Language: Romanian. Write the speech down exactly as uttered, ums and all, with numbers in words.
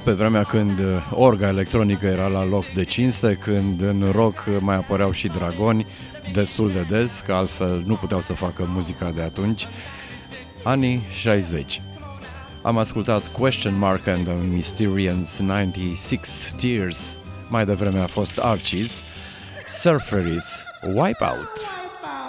pe vremea când orga electronică era la loc de cinste, când în rock mai apăreau și dragoni destul de des, că altfel nu puteau să facă muzica de atunci, anii șaizeci. Am ascultat Question Mark and the Mysterians nouăzeci și șase Tears, mai devreme a fost Archies, Surferis, Wipeout.